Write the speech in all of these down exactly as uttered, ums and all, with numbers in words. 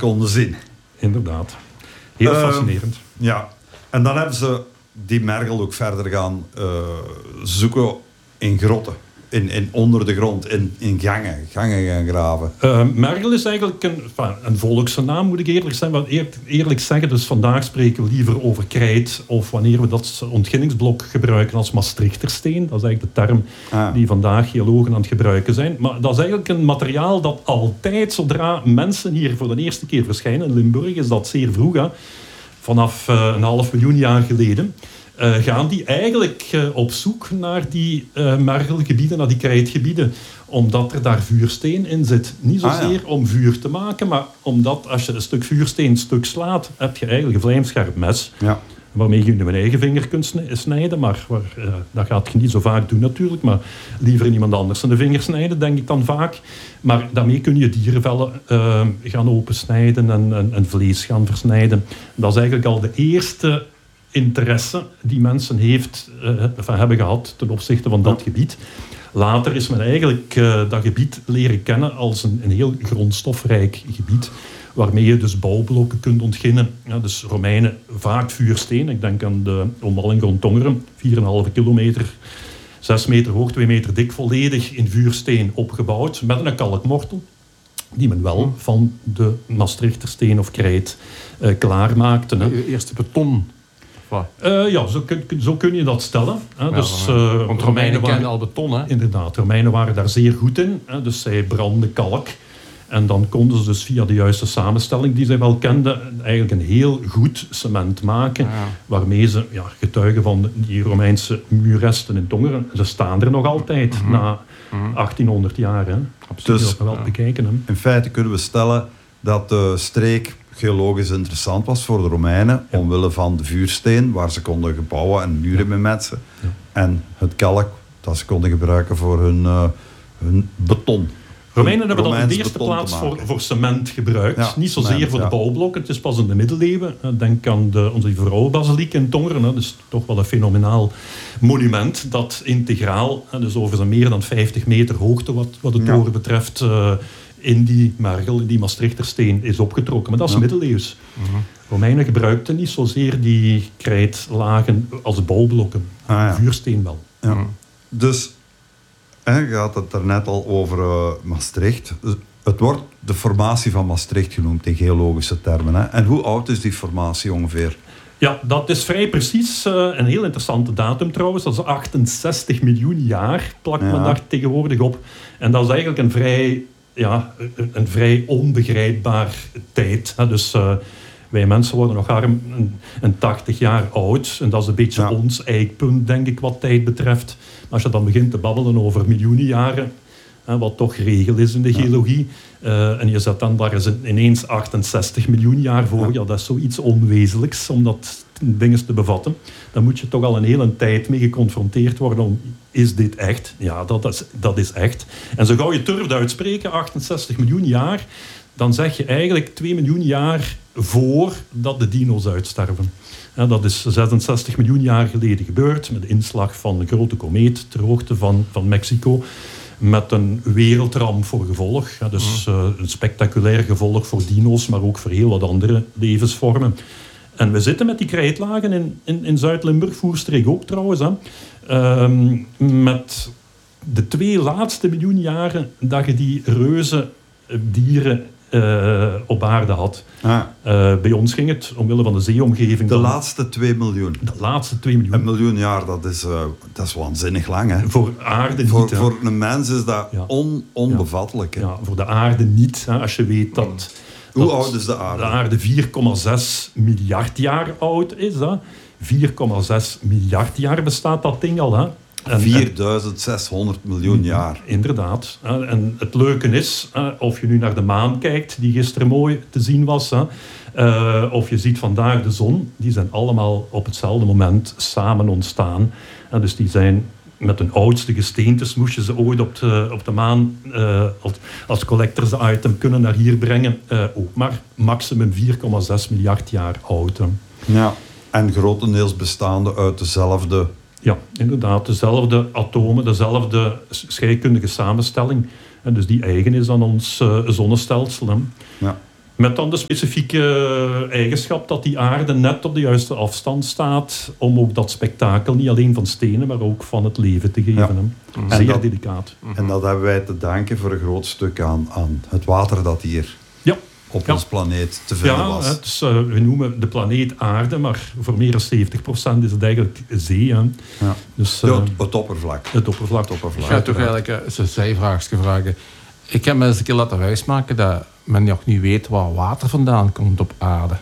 konden zien. Inderdaad. Heel uh, fascinerend. Ja, en dan hebben ze die mergel ook verder gaan uh, zoeken in grotten. In, in onder de grond, in, in gangen, gangen gaan graven. Uh, mergel is eigenlijk een, een volksnaam, moet ik eerlijk zijn. Want eer, eerlijk zeggen, dus vandaag spreken we liever over krijt, of wanneer we dat ontginningsblok gebruiken als Maastrichtersteen. Dat is eigenlijk de term ah. die vandaag geologen aan het gebruiken zijn. Maar dat is eigenlijk een materiaal dat altijd, zodra mensen hier voor de eerste keer verschijnen in Limburg, is dat zeer vroeg, hè, vanaf uh, een half miljoen jaar geleden, Uh, gaan die eigenlijk uh, op zoek naar die uh, mergelgebieden, naar die krijtgebieden. Omdat er daar vuursteen in zit. Niet zozeer ah, ja. om vuur te maken, maar omdat als je een stuk vuursteen stuk slaat, heb je eigenlijk een vlijmscherp mes. Ja. Waarmee je je eigen vinger kunt snijden. Maar waar, uh, dat gaat je niet zo vaak doen natuurlijk. Maar liever iemand anders zijn vinger snijden, denk ik dan vaak. Maar daarmee kun je dierenvellen uh, gaan opensnijden en, en, en vlees gaan versnijden. Dat is eigenlijk al de eerste interesse die mensen heeft, uh, van hebben gehad ten opzichte van dat ja. gebied. Later is men eigenlijk uh, dat gebied leren kennen als een, een heel grondstofrijk gebied, waarmee je dus bouwblokken kunt ontginnen. Ja, dus Romeinen vaak vuursteen. Ik denk aan de omwalling rond Tongeren, vier komma vijf kilometer, zes meter hoog, twee meter dik, volledig in vuursteen opgebouwd, met een kalkmortel, die men wel van de Maastrichtersteen of krijt uh, klaarmaakte. De eerste beton. Uh, ja, zo kun, zo kun je dat stellen. Hè. Ja, dus, uh, want Romeinen, Romeinen kennen al beton, hè? Inderdaad, Romeinen waren daar zeer goed in. Hè. Dus zij brandden kalk. En dan konden ze dus via de juiste samenstelling die zij wel kenden, eigenlijk een heel goed cement maken. Ja. Waarmee ze, ja, getuigen van die Romeinse muurresten in Tongeren, ze staan er nog altijd mm-hmm. na mm-hmm. achttienhonderd jaar. Hè. Absoluut, dus, dat wel ja. bekijken. Hè. In feite kunnen we stellen dat de streek geologisch interessant was voor de Romeinen, ja. omwille van de vuursteen, waar ze konden gebouwen en muren ja. mee metsen. Ja. En het kalk, dat ze konden gebruiken voor hun, uh, hun beton. Romeinen hebben dat in de eerste plaats voor, voor cement gebruikt. Ja, niet zozeer cement, voor de ja. bouwblokken. Het is pas in de middeleeuwen. Denk aan de, onze vrouwenbasiliek in Tongeren. Dat is toch wel een fenomenaal monument dat integraal, dus over zijn meer dan vijftig meter hoogte wat, wat de toren ja. betreft, uh, in die mergel, in die Maastrichtersteen is opgetrokken. Maar dat is ja. middeleeuws. Uh-huh. Romeinen gebruikten niet zozeer die krijtlagen als bouwblokken. Ah, ja. Vuursteen wel. Ja. Uh-huh. Dus, je had het daarnet al over uh, Maastricht. Het wordt de formatie van Maastricht genoemd in geologische termen. Hè? En hoe oud is die formatie ongeveer? Ja, dat is vrij precies. Uh, een heel interessante datum trouwens. Dat is achtenzestig miljoen jaar, plakt ja. men daar tegenwoordig op. En dat is eigenlijk een vrij... Ja, een, een vrij onbegrijpbaar tijd. Hè. Dus uh, wij mensen worden nog arm een, een tachtig jaar oud. En dat is een beetje ja. ons eikpunt, denk ik, wat tijd betreft. Maar als je dan begint te babbelen over miljoenen jaren, hè, wat toch regel is in de geologie, uh, en je zet dan daar eens ineens achtenzestig miljoen jaar voor, ja. ja, dat is zoiets onwezenlijks om dat dingen te bevatten. Dan moet je toch al een hele tijd mee geconfronteerd worden om, is dit echt? Ja, dat is, dat is echt. En zo gauw je durft uitspreken, achtenzestig miljoen jaar, dan zeg je eigenlijk twee miljoen jaar voordat de dino's uitsterven. Ja, dat is zesenzestig miljoen jaar geleden gebeurd, met de inslag van een grote komeet ter hoogte van, van Mexico, met een wereldramp voor gevolg. Ja, dus uh, een spectaculair gevolg voor dino's, maar ook voor heel wat andere levensvormen. En we zitten met die krijtlagen in, in, in Zuid-Limburg, Voerstreek ook trouwens, hè, um, met de twee laatste miljoen jaren dat je die reuze dieren uh, op aarde had. Ah. Uh, bij ons ging het, omwille van de zeeomgeving... De dan, laatste twee miljoen. De laatste twee miljoen. Een miljoen jaar, dat is, uh, dat is waanzinnig lang, hè? Voor aarde voor, niet. Voor een mens is dat ja. on, onbevattelijk. Hè? Ja, voor de aarde niet. Hè, als je weet dat... Hoe dat oud is de aarde? De aarde vier komma zes miljard jaar oud is. Hè. vier komma zes miljard jaar bestaat dat ding al. Hè. vierduizend zeshonderd miljoen jaar. Inderdaad. En het leuke is, of je nu naar de maan kijkt, die gisteren mooi te zien was, of je ziet vandaag de zon, die zijn allemaal op hetzelfde moment samen ontstaan. Dus die zijn... Met hun oudste gesteentes moest je ze ooit op de, op de maan uh, als, als collectors item kunnen naar hier brengen. Uh, ook maar maximum vier komma zes miljard jaar oud. Hè. Ja, en grotendeels bestaande uit dezelfde... Ja, inderdaad. Dezelfde atomen, dezelfde scheikundige samenstelling. En dus die eigen is aan ons uh, zonnestelsel. Hè. Ja. Met dan de specifieke eigenschap dat die aarde net op de juiste afstand staat om ook dat spektakel niet alleen van stenen, maar ook van het leven te geven. Ja. Mm-hmm. Zeer dat, delicaat. En dat hebben wij te danken voor een groot stuk aan, aan het water dat hier ja. op ja. ons planeet te vinden ja, was. Het is, uh, we noemen de planeet aarde, maar voor meer dan zeventig procent is het eigenlijk zee. Hè. Ja. Dus, uh, het, het oppervlak. Het oppervlak. Het oppervlak. Ik ga toch eigenlijk uh, zo'n zijvraagje vragen. Ik heb me eens een keer laten wijsmaken dat men nog niet weet waar water vandaan komt op aarde.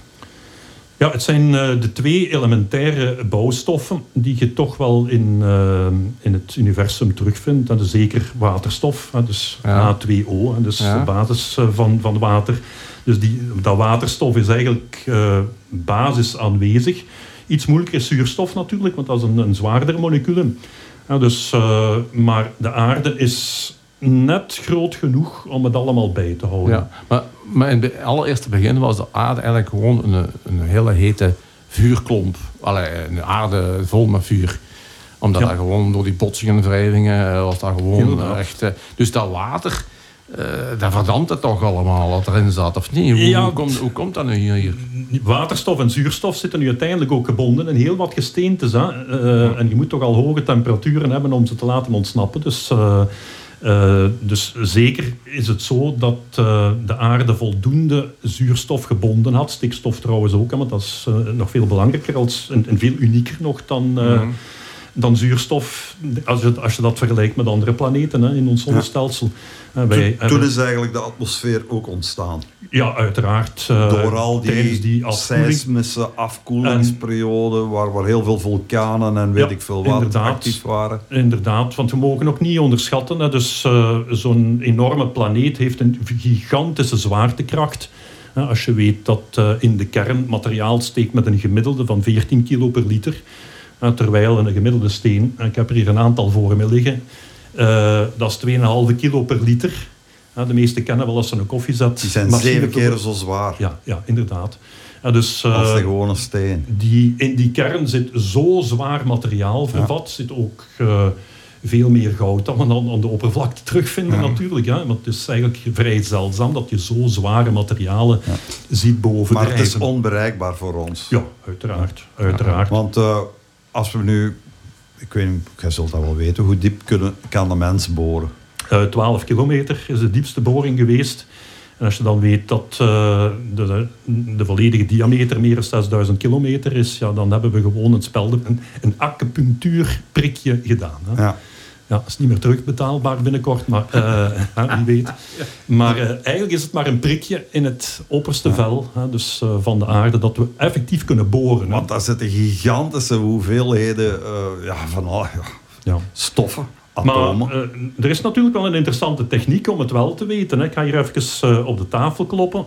Ja, het zijn uh, de twee elementaire bouwstoffen die je toch wel in, uh, in het universum terugvindt. Dat is zeker waterstof, hè, dus ja. H twee O, hè, dus ja. de basis uh, van, van water. Dus die, dat waterstof is eigenlijk uh, basis aanwezig. Iets moeilijker is zuurstof natuurlijk, want dat is een, een zwaardere molecule. Ja, dus, uh, maar de aarde is net groot genoeg om het allemaal bij te houden. Ja, maar, maar in het allereerste begin was de aarde eigenlijk gewoon een, een hele hete vuurklomp. Allee, een aarde vol met vuur. Omdat ja. dat gewoon door die botsingen en wrijvingen was dat gewoon uh, echt... Uh, dus dat water, uh, dat verdampt het toch allemaal wat erin zat, of niet? Hoe, ja, hoe, komt, hoe komt dat nu hier? Waterstof en zuurstof zitten nu uiteindelijk ook gebonden in heel wat gesteentes. Hè? Uh, ja. En je moet toch al hoge temperaturen hebben om ze te laten ontsnappen. Dus... Uh, Uh, dus zeker is het zo dat uh, de aarde voldoende zuurstof gebonden had. Stikstof trouwens ook, want dat is uh, nog veel belangrijker als, en, en veel unieker nog dan, uh, mm-hmm. dan zuurstof. Als je, als je dat vergelijkt met andere planeten hè, in ons zonnestelsel. Ja. Uh, wij toen, toen is eigenlijk de atmosfeer ook ontstaan. Ja, uiteraard. Uh, Door al die, die seismische afkoelingsperiode, waar, waar heel veel vulkanen en weet ja, ik veel wat actief waren. Inderdaad, want we mogen ook niet onderschatten. Hè, dus uh, zo'n enorme planeet heeft een gigantische zwaartekracht. Uh, als je weet dat uh, in de kern materiaal steekt met een gemiddelde van veertien kilo per liter. Uh, terwijl een gemiddelde steen, ik heb er hier een aantal voor me liggen, uh, dat is twee komma vijf kilo per liter. Ja, de meesten kennen wel als ze een koffiezet. Die zijn zeven keer zo zwaar. Ja, ja inderdaad. Ja, dus, uh, als de gewone steen. Die, in die kern zit zo zwaar materiaal vervat. Ja. Zit ook uh, veel meer goud dan we dan aan de oppervlakte terugvinden ja. natuurlijk. Ja. Want het is eigenlijk vrij zeldzaam dat je zo zware materialen ja. ziet boven maar de het is onbereikbaar voor ons. Ja, uiteraard. uiteraard. Ja. Want uh, als we nu... Ik weet niet, jij zult dat wel weten. Hoe diep kunnen, kan de mens boren? Uh, twaalf kilometer is de diepste boring geweest. En als je dan weet dat uh, de, de volledige diameter meer dan zesduizend kilometer is, ja, dan hebben we gewoon een, spelde, een, een acupunctuurprikje gedaan. Hè. Ja. Ja, dat is niet meer terugbetaalbaar binnenkort, maar uh, wie weet. Maar uh, eigenlijk is het maar een prikje in het opperste ja. vel hè, dus, uh, van de aarde, dat we effectief kunnen boren. Hè. Want daar zitten gigantische hoeveelheden uh, ja, van oh, ja, ja. stoffen. Atomen. Maar uh, er is natuurlijk wel een interessante techniek om het wel te weten. Hè. Ik ga hier even uh, op de tafel kloppen.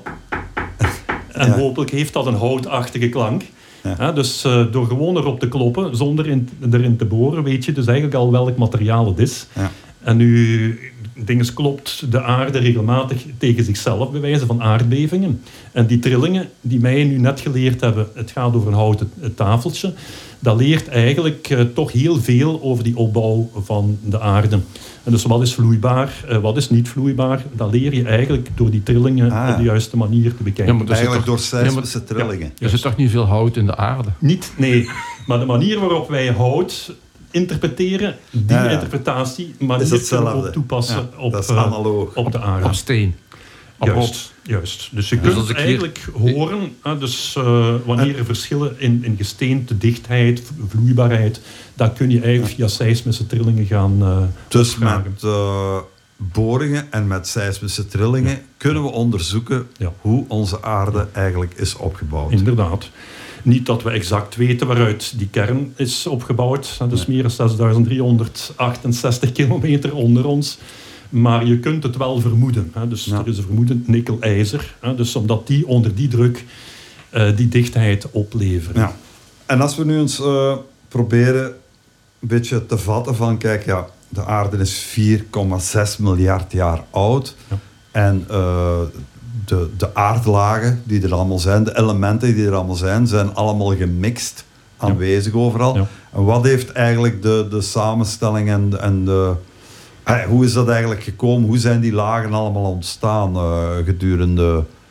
En ja. hopelijk heeft dat een houtachtige klank. Ja. Ja, dus uh, door gewoon erop te kloppen, zonder in, erin te boren, weet je dus eigenlijk al welk materiaal het is. Ja. En nu, dinges klopt de aarde regelmatig tegen zichzelf, bij wijze van aardbevingen. En die trillingen die mij nu net geleerd hebben, het gaat over een houten tafeltje, dat leert eigenlijk uh, toch heel veel over die opbouw van de aarde. En dus wat is vloeibaar, uh, wat is niet vloeibaar, dat leer je eigenlijk door die trillingen ah, op de juiste manier te bekijken. Ja, eigenlijk toch, door seismische ja, trillingen. Ja, er zit toch niet veel hout in de aarde? Niet, nee. Maar de manier waarop wij hout interpreteren, die ja, ja. interpretatie, maar niet kunnen ook toepassen ja, op, uh, op de aarde. Op steen. Op juist, juist. Dus je ja, kunt dus eigenlijk hier... horen, uh, dus, uh, wanneer er verschillen in, in gesteente, dichtheid, vloeibaarheid, dat kun je eigenlijk via seismische trillingen gaan uh, Dus opvragen. Met uh, boringen en met seismische trillingen ja. kunnen we onderzoeken ja. hoe onze aarde eigenlijk is opgebouwd. Inderdaad. Niet dat we exact weten waaruit die kern is opgebouwd. Dat is meer dan zesduizend driehonderdachtenzestig kilometer onder ons. Maar je kunt het wel vermoeden. Hè. Dus ja. er is een vermoeden nikkel-ijzer. Hè. Dus omdat die onder die druk uh, die dichtheid opleveren. Ja. En als we nu eens uh, proberen een beetje te vatten van... Kijk, ja, de aarde is vier komma zes miljard jaar oud. Ja. En uh, de, de aardlagen die er allemaal zijn, de elementen die er allemaal zijn... zijn allemaal gemixt, aanwezig ja. overal. Ja. En wat heeft eigenlijk de, de samenstelling en, en de... Hey, hoe is dat eigenlijk gekomen? Hoe zijn die lagen allemaal ontstaan uh, gedurende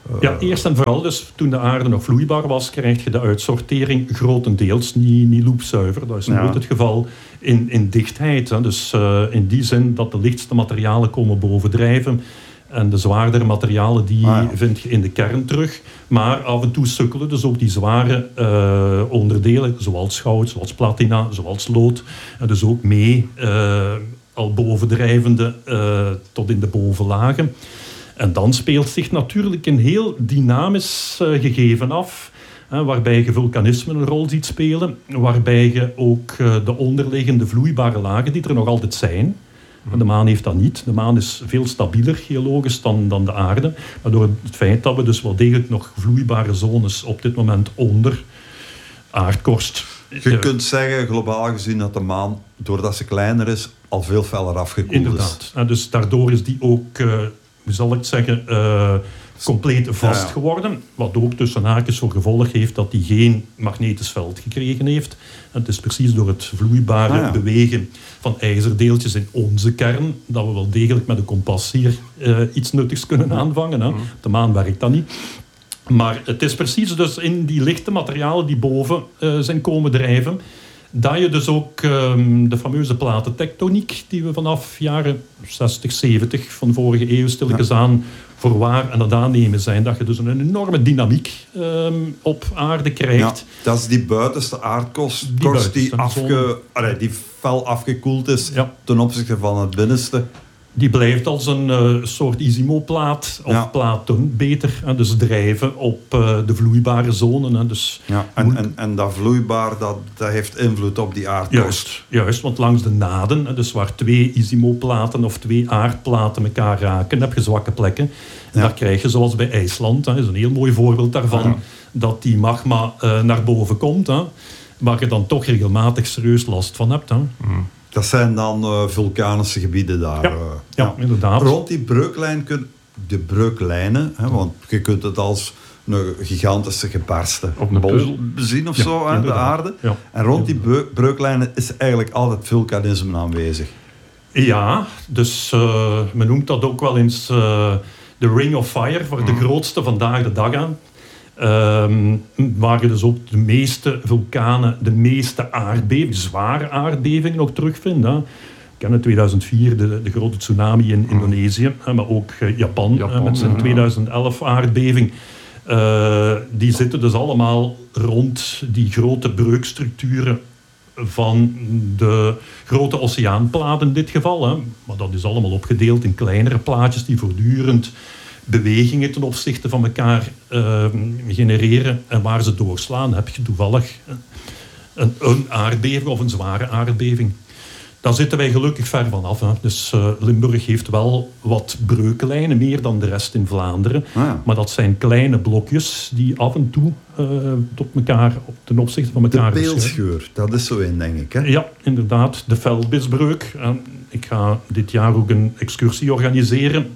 Uh, ja, eerst en vooral, dus toen de aarde nog vloeibaar was, krijg je de uitsortering grotendeels niet, niet loopzuiver. Dat is nooit ja. het geval in, in dichtheid. Hè. Dus uh, in die zin dat de lichtste materialen komen bovendrijven. En de zwaardere materialen die ah, ja. vind je in de kern terug. Maar af en toe sukkelen dus ook die zware uh, onderdelen, zoals goud, zoals platina, zoals lood. En dus ook mee, uh, al bovendrijvende uh, tot in de bovenlagen. En dan speelt zich natuurlijk een heel dynamisch uh, gegeven af. Hè, waarbij je vulkanisme een rol ziet spelen. Waarbij je ook uh, de onderliggende vloeibare lagen, die er nog altijd zijn. De maan heeft dat niet. De maan is veel stabieler geologisch dan, dan de aarde. Maar door het feit dat we dus wel degelijk nog vloeibare zones op dit moment onder aardkorst. Je kunt zeggen, globaal gezien, dat de maan, doordat ze kleiner is, al veel feller afgekoeld is. Inderdaad. En dus daardoor is die ook, uh, hoe zal ik het zeggen, uh, compleet vast ja, ja. geworden. Wat ook tussen haakjes voor gevolg heeft dat die geen magnetisch veld gekregen heeft. En het is precies door het vloeibare ah, ja. bewegen van ijzerdeeltjes in onze kern dat we wel degelijk met een kompas hier uh, iets nuttigs kunnen aanvangen. Hè. Op de maan werkt dat niet. Maar het is precies dus in die lichte materialen die boven uh, zijn komen drijven, dat je dus ook um, de fameuze platentectoniek, die we vanaf jaren zestig, zeventig van vorige eeuw stilletjes aan voor waar aan het aannemen zijn, dat je dus een enorme dynamiek um, op aarde krijgt. Ja, dat is die buitenste aardkorst die, korst die, afge, allee, die fel afgekoeld is ja. ten opzichte van het binnenste. Die blijft als een uh, soort isimoplaat of ja. platen beter, hè, dus drijven op uh, de vloeibare zone. Hè, dus ja, en, en, en dat vloeibaar, dat, dat heeft invloed op die aardkorst. Juist, juist, want langs de naden, hè, dus waar twee isimoplaten of twee aardplaten elkaar raken, heb je zwakke plekken. En ja. daar krijg je, zoals bij IJsland, dat is een heel mooi voorbeeld daarvan, ja. dat die magma uh, naar boven komt, hè, waar je dan toch regelmatig serieus last van hebt. Hè. Mm. Dat zijn dan uh, vulkanische gebieden daar. Ja, uh, ja, ja, inderdaad. Rond die breuklijn, kun, de breuklijnen, hè, want je kunt het als een gigantische gebarsten op een bol zien of ja, zo, hè, de aarde. Ja. En rond die breuklijnen is eigenlijk altijd vulkanisme aanwezig. Ja, dus uh, men noemt dat ook wel eens uh, de Ring of Fire, voor de mm. grootste vandaag de dag aan. Um, waar je dus ook de meeste vulkanen, de meeste aardbevingen, zware aardbevingen ook terugvindt. Hè. We kennen tweeduizend vier de, de grote tsunami in Indonesië, hè, maar ook uh, Japan, Japan hè, met zijn ja. tweeduizend elf aardbeving. Uh, die zitten dus allemaal rond die grote breukstructuren van de grote oceaanplaten in dit geval. Hè. Maar dat is allemaal opgedeeld in kleinere plaatjes die voortdurend bewegingen ten opzichte van elkaar uh, genereren en waar ze doorslaan, heb je toevallig een, een aardbeving of een zware aardbeving. Daar zitten wij gelukkig ver van af. Hè. Dus uh, Limburg heeft wel wat breuklijnen, meer dan de rest in Vlaanderen. Ah, ja. Maar dat zijn kleine blokjes die af en toe uh, tot elkaar, ten opzichte van elkaar... De Peelscheur, dat is zo een, denk ik. Hè? Ja, inderdaad. De Veldbisbreuk. Uh, ik ga dit jaar ook een excursie organiseren.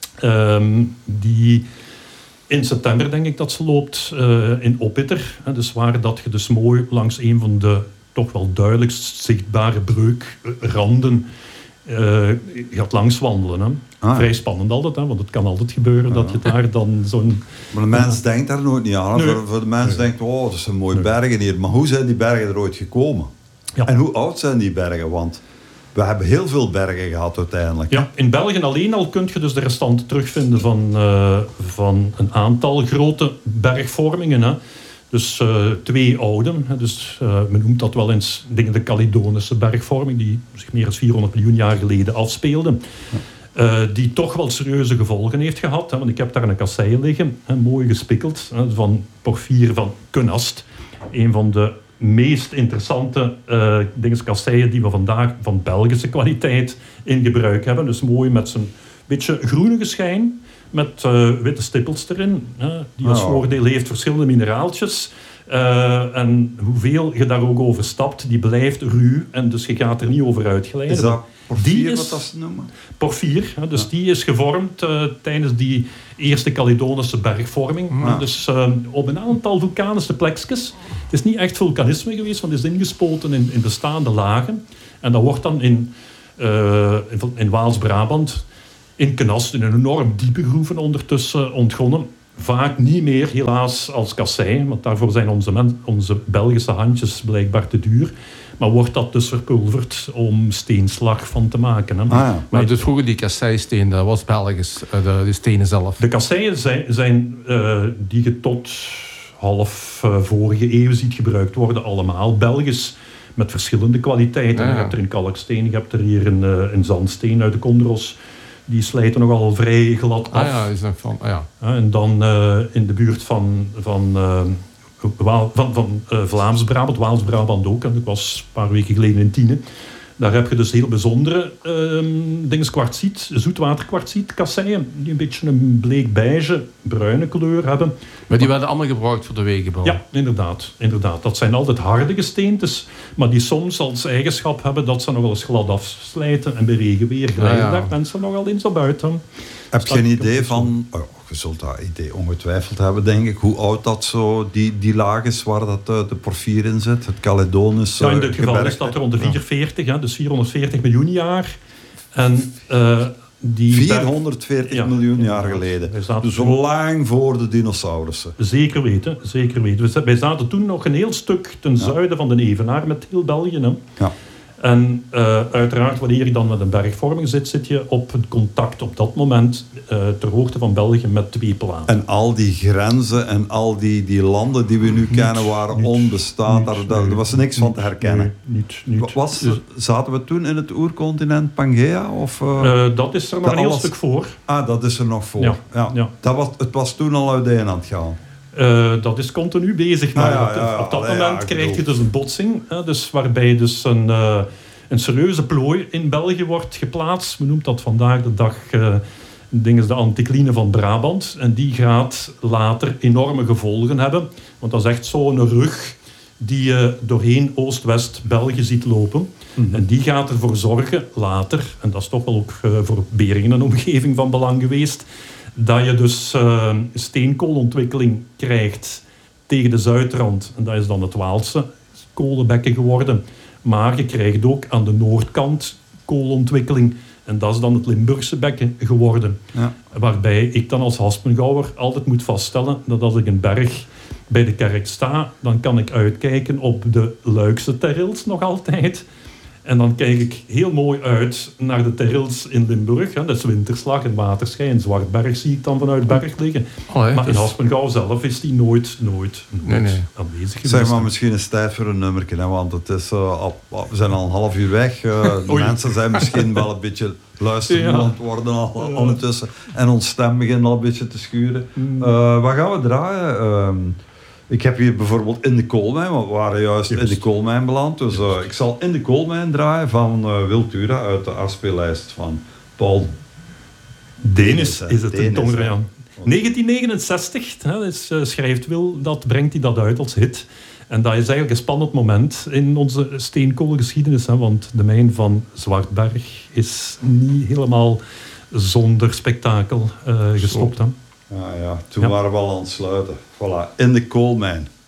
Um, die in september, denk ik dat ze loopt, uh, in Oppitter. Hè, dus waar dat je dus mooi langs een van de toch wel duidelijkst zichtbare breukranden uh, gaat langs wandelen. Hè. Ah, Vrij spannend altijd, hè, want het kan altijd gebeuren ja. dat je daar dan zo'n... Maar de mens uh, denkt daar nooit niet aan. Nee. Voor, voor de mens nee. denkt, oh, dat zijn mooie nee. bergen hier. Maar hoe zijn die bergen er ooit gekomen? Ja. En hoe oud zijn die bergen? Want we hebben heel veel bergen gehad uiteindelijk. Ja, in België alleen al kun je dus de restanten terugvinden van, uh, van een aantal grote bergvormingen. Hè. Dus uh, twee oude. Hè. Dus, uh, men noemt dat wel eens de Caledonische bergvorming, die zich meer dan vierhonderd miljoen jaar geleden afspeelde. Ja. Uh, die toch wel serieuze gevolgen heeft gehad. Hè. Want ik heb daar een kassei liggen, hè, mooi gespikkeld, hè, van porfier van Kunast. Een van de meest interessante uh, kasseien die we vandaag van Belgische kwaliteit in gebruik hebben. Dus mooi met zijn beetje groenige schijn, met uh, witte stippels erin, uh, die als oh. voordeel heeft verschillende mineraaltjes. Uh, en hoeveel je daar ook over stapt, die blijft ruw en dus je gaat er niet over uitglijden. Is dat porfier, wat dat ze noemen? Porfier, hè, dus ja. die is gevormd uh, tijdens die eerste Caledonische bergvorming. Ja. Dus uh, op een aantal vulkanische plekjes. Het is niet echt vulkanisme geweest, want het is ingespoten in, in bestaande lagen. En dat wordt dan in, uh, in, in Waals-Brabant, in Knast, in een enorm diepe groeven ondertussen ontgonnen. vaak niet meer, helaas, als kassei, want daarvoor zijn onze, men, onze Belgische handjes blijkbaar te duur. Maar wordt dat dus verpulverd om steenslag van te maken. Hè? Ah, ja. Maar dus vroeger die kasseisteen, dat was Belgisch, de, de stenen zelf. De kasseien zijn, zijn uh, die je tot half uh, vorige eeuw ziet gebruikt worden, allemaal Belgisch. Met verschillende kwaliteiten. Ja, ja. Je hebt er een kalksteen, je hebt er hier een, uh, een zandsteen uit de Condros. Die slijten nogal vrij glad af. Ah ja, is van, ah ja. Ja, en dan uh, in de buurt van, van, uh, Waal, van, van uh, Vlaams-Brabant, Waals-Brabant ook. En ik was een paar weken geleden in Tiene. Daar heb je dus heel bijzondere uh, dingen, kwartsiet, zoetwaterkwartsiet, kasseien, die een beetje een bleek beige, bruine kleur hebben. Maar die werden allemaal gebruikt voor de wegenbouw? Ja, inderdaad, inderdaad. Dat zijn altijd harde gesteentes, maar die soms als eigenschap hebben dat ze nog wel eens glad afslijten en bij regenweer glijden ja, ja. daar mensen nogal eens op buiten. Heb je een idee van, oh, je zult dat idee ongetwijfeld hebben, denk ik, hoe oud dat zo, die, die laag is waar dat uh, de porfier in zit, het Caledonisch ja, in dit geval gebergte. Is dat rond de vierhonderdveertig, ja. Dus vierhonderdveertig miljoen jaar. En uh, die vierhonderdveertig ja, miljoen jaar geleden. Dus toen, lang voor de dinosaurussen. Zeker weten, zeker weten. Wij zaten toen nog een heel stuk ten ja. zuiden van de Evenaar met heel België. Hè. Ja. En uh, uiteraard, wanneer je dan met een bergvorming zit, zit je op het contact op dat moment uh, ter hoogte van België met twee platen. En al die grenzen en al die, die landen die we nu niet, kennen waren niet, onbestaand. Niet, daar, daar nee, was niks van te herkennen. Nee, niet, niet. Was, dus, zaten we toen in het oercontinent Pangea? Of, uh, uh, dat is er nog een heel alles... stuk voor. Ah, dat is er nog voor. Ja, ja. ja. Dat was, het was toen al uiteen aan het gaan. Uh, dat is continu bezig. Maar ah, ja, ja, ja. op dat Allee, moment ja, krijg je dus een botsing. Hè, dus waarbij dus een, uh, een serieuze plooi in België wordt geplaatst. Men noemt dat vandaag de dag uh, dingen, de anticline van Brabant. En die gaat later enorme gevolgen hebben. Want dat is echt zo'n rug die je doorheen Oost-West-België ziet lopen. Mm-hmm. En die gaat ervoor zorgen later, en dat is toch wel ook uh, voor Beringen een omgeving van belang geweest, dat je dus uh, steenkoolontwikkeling krijgt tegen de zuidrand. En dat is dan het Waalse kolenbekken geworden. Maar je krijgt ook aan de noordkant koolontwikkeling. En dat is dan het Limburgse bekken geworden. Ja. Waarbij ik dan als Haspengouwer altijd moet vaststellen dat als ik een berg bij de kerk sta, dan kan ik uitkijken op de Luikse terrils nog altijd. En dan kijk ik heel mooi uit naar de terrils in Limburg. Hè. Dat is Winterslag en Waterschei en Zwartberg zie ik dan vanuit Berg liggen. Oh, hè, maar in dus... Haspengouw zelf is die nooit, nooit, nooit nee, nee. aanwezig geweest. Zeg maar, misschien is het tijd voor een nummertje, hè, want het is, uh, al, we zijn al een half uur weg. Uh, de mensen zijn misschien wel een beetje luisteren aan het worden al, al ondertussen. En ons stem begint al een beetje te schuren. Uh, wat gaan we draaien? Uh, Ik heb hier bijvoorbeeld In de Koolmijn, want we waren juist Just. in de koolmijn beland. Dus uh, ik zal In de Koolmijn draaien van uh, Wiltura uit de afspeellijst van Paul Denis. Denis is het Denis, in Tongeren. negentien negenenzestig, hè, dus, uh, schrijft Wil, dat brengt hij dat uit als hit. En dat is eigenlijk een spannend moment in onze steenkoolgeschiedenis. Hè, want de mijn van Zwartberg is niet helemaal zonder spektakel uh, gestopt. Hè. Ja, ja, toen ja. waren we al aan het sluiten. Voilà, In de Koolmijn.